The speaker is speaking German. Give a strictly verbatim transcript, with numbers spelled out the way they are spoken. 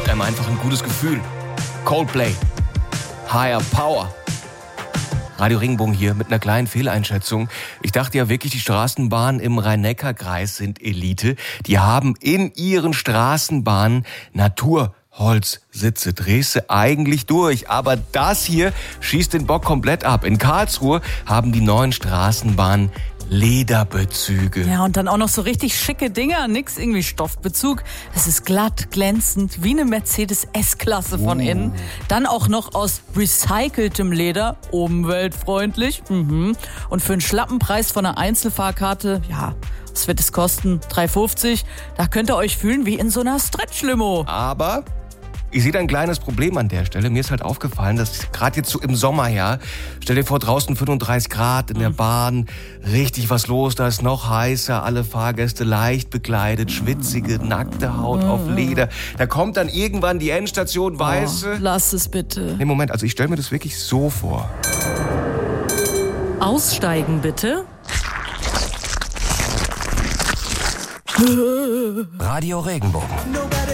einem einfach ein gutes Gefühl. Coldplay, Higher Power. Radio Regenbogen hier mit einer kleinen Fehleinschätzung. Ich dachte ja wirklich, die Straßenbahnen im Rhein-Neckar-Kreis sind Elite. Die haben in ihren Straßenbahnen Naturholzsitze. Drehst du eigentlich durch. Aber das hier schießt den Bock komplett ab. In Karlsruhe haben die neuen Straßenbahnen Lederbezüge. Ja, und dann auch noch so richtig schicke Dinger, nix irgendwie Stoffbezug. Es ist glatt, glänzend, wie eine Mercedes S-Klasse von Uh. innen. Dann auch noch aus recyceltem Leder, umweltfreundlich. Mhm. Und für einen schlappen Preis von einer Einzelfahrkarte, ja, was wird es kosten? drei fünfzig. Da könnt ihr euch fühlen wie in so einer Stretch-Limo. Aber ich sehe da ein kleines Problem an der Stelle. Mir ist halt aufgefallen, dass gerade jetzt so im Sommer, ja, stell dir vor, draußen fünfunddreißig Grad in der Bahn, richtig was los, da ist noch heißer, alle Fahrgäste leicht bekleidet, schwitzige, nackte Haut auf Leder. Da kommt dann irgendwann die Endstation, weißt du? Oh, lass es bitte. Nee, Moment, also ich stelle mir das wirklich so vor. Aussteigen bitte. Radio Regenbogen.